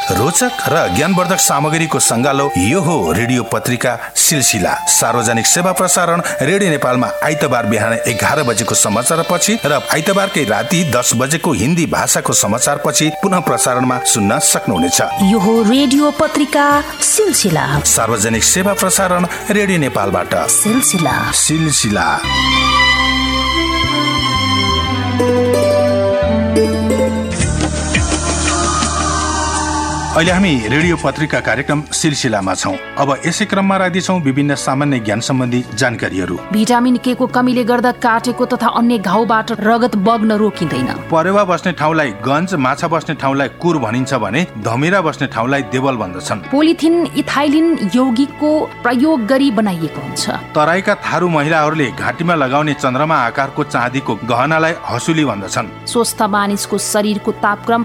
रोचक र ज्ञानवर्धक सामग्रीको सङ्गालो यो हो रेडियो पत्रिका सिलसिला। सार्वजनिक सेवा प्रसारण रेडियो नेपालमा आइतबार बिहान 11 बजेको समाचार पछि र आइतबारकै राति 10 बजेको हिन्दी भाषाको समाचार पछि पुनः प्रसारणमा सुन्न सक्नुहुनेछ। यो हो रेडियो पत्रिका सिलसिला। सार्वजनिक सेवा प्रसारण रेडियो नेपालबाट सिलसिला। अहिले हामी रेडियो पत्रिका कार्यक्रम सिलसिलामा छौं। अब यसै क्रममा राख्दैछौं विभिन्न सामान्य ज्ञान सम्बन्धी जानकारीहरू। भिटामिन के को कमीले गर्दा काटेको तथा अन्य घाउबाट रगत बग्न रोकिँदैन। परेवा बस्ने ठाउँलाई गन्ज, माछा बस्ने ठाउँलाई कुर भनिन्छ भने धमिरा बस्ने ठाउँलाई देवल भन्दछन्। पोलिथिन इथाइलिन यौगिकको प्रयोग गरी बनाइएको हुन्छ। तराईका थारू महिलाहरूले घाँटीमा लगाउने चन्द्रमा आकारको चाँदीको गहनालाई हसुली भन्दछन्। स्वस्थ मानिसको शरीरको तापक्रम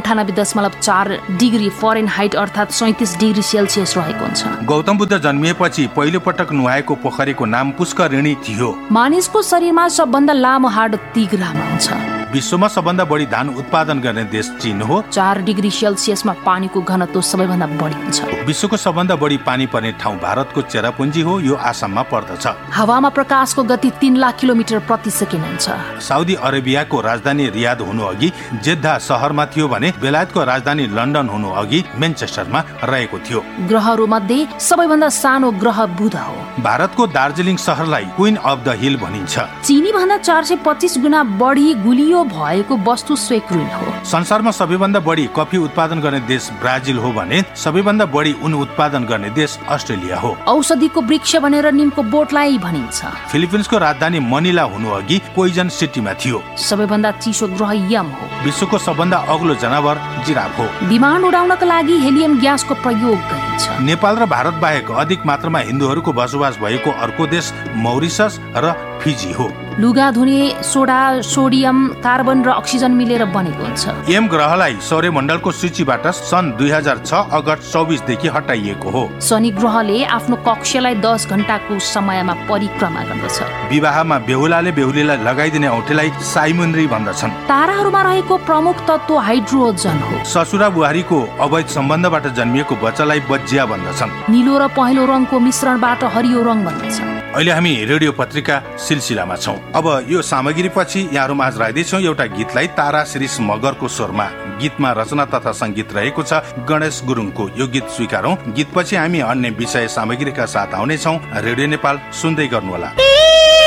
98.4 डिग्री फरेनहाइट अर्थात् 37 डिग्री सेल्सियस रहेको हुन्छ। गौतम बुद्ध जन्मिएपछि पहिलो पटक नुहाएको पोखरीको नाम पुष्करिणी थियो। मानिसको शरीरमा सबभन्दा लामो हाड तिघ्रामा हुन्छ। विश्वमा सबभन्दा बढी धान उत्पादन गर्ने देश चीन हो। 4 डिग्री सेल्सियसमा पानीको घनत्व सबैभन्दा बढी हुन्छ। विश्वको सबभन्दा बढी पानी पर्ने ठाउँ भारतको चेरापुञ्जी हो। यो आसाममा पर्दछ। हावामा प्रकाशको गति 3 लाख किलोमिटर प्रति सेकेन्ड हुन्छ। साउदी अरेबियाको राजधानी रियाद हुनु अघि जेद्दा शहरमा थियो भने बेलायतको राजधानी लन्डन हुनु अघि मेनचेस्टरमा रहेको थियो। ग्रहहरू मध्ये सबैभन्दा सानो ग्रह बुध हो। भारतको दार्जिलिङ शहरलाई क्वीन अफ द हिल भनिन्छ। चीनी भन्दा 425 गुणा बढी गुलियो भएको वस्तु स्वेक्रुइन हो। संसारमा सबैभन्दा बढी कफी उत्पादन गर्ने देश ब्राजिल हो भने सबैभन्दा बढी ऊन उत्पादन गर्ने देश अस्ट्रेलिया हो। औषधिको वृक्ष भनेर निमको बोटलाई भनिन्छ। फिलिपिन्सको राजधानी मनिला हुनु अघि कोइजन सिटीमा थियो। सबैभन्दा चिसो ग्रह यम हो। विश्वको सबभन्दा अग्लो जनावर जिराफ हो। विमान उडाउनका लागि हेलियम ग्यासको प्रयोग गरिन्छ। नेपाल र भारत बाहेक अधिक मात्रामा हिन्दूहरूको बसोबास भएको अर्को देश मौरिसस र फिजी हो। लुगा धुने सोडा, सोडियम, कार्बन र अक्सिजन मिलेर बनेको हुन्छ। यम ग्रहलाई सौर्यमण्डलको सूचीबाट सन् 2006 अगस्त 24 देखि हटाइएको हो। शनि ग्रहले आफ्नो कक्षलाई 10 घण्टाको समयमा परिक्रमा गर्दछ। विवाहमा बेहुलाले बेहुलीलाई लगाइदिने औँठीलाई साइमुन्ड्री भन्दछन्। ताराहरूमा रहेको प्रमुख तत्व हाइड्रोजन हो। ससुरा बुहारीको अवैध सम्बन्धबाट जन्मिएको बच्चालाई बज्जिया भन्दछन्। नीलो र पहेँलो रङको मिश्रणबाट हरियो रङ भन्दछ। अहिले हामी रेडियो पत्रिका सिलसिलामा छौं। अब यो सामग्री पछि यहाँहरू माझ राख्दैछौँ एउटा गीतलाई तारा शिरीष मगरको स्वरमा। गीतमा रचना तथा संगीत रहेको छ गणेश गुरुङको। यो गीत स्वीकारौं। गीत पछि हामी अन्य विषय सामग्रीका साथ आउनेछौँ। रेडियो नेपाल सुन्दै गर्नुहोला।